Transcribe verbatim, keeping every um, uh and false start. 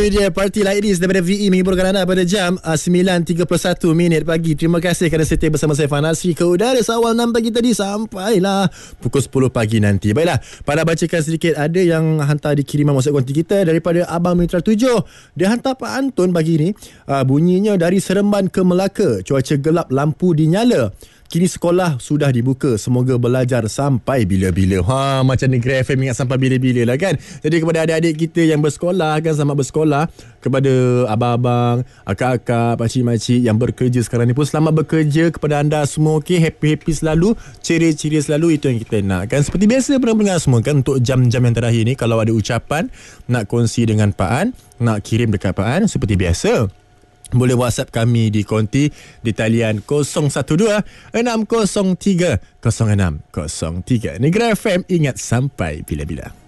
Dia Party Like This daripada V E menghiburkan anda pada jam uh, sembilan tiga puluh satu minit pagi. Terima kasih kerana setia bersama saya Fanasri ke udara seawal enam pagi tadi sampailah pukul sepuluh pagi nanti. Baiklah, pada bacakan sedikit, ada yang hantar di kiriman WhatsApp konti kita daripada Abang Mitra tujuh. Dia hantar Pak Anton pagi ni, uh, bunyinya dari Seremban ke Melaka, cuaca gelap, lampu dinyala. Kini sekolah sudah dibuka. Semoga belajar sampai bila-bila. Ha, macam Negeri F M ingat sampai bila-bila lah kan. Jadi kepada adik-adik kita yang bersekolah kan, selamat bersekolah. Kepada abang-abang, akak-akak, pakcik-makcik yang bekerja sekarang ni pun selamat bekerja. Kepada anda semua, okey, happy-happy selalu, ceria-ceria selalu. Itu yang kita nak kan. Seperti biasa pendengar semua kan, untuk jam-jam yang terakhir ni, kalau ada ucapan nak kongsi dengan Pak An, nak kirim dekat Pak An, seperti biasa, boleh WhatsApp kami di konti di talian kosong satu dua enam kosong tiga kosong enam kosong tiga. Negeri F M, ingat sampai bila-bila.